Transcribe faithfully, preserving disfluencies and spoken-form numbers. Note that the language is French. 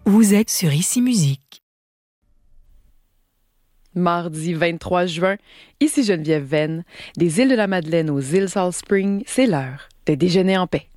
Vous êtes sur Ici Musique. Mardi vingt-trois juin, ici Geneviève Venn, des îles de la Madeleine aux îles Salt Spring, c'est l'heure de déjeuner en paix.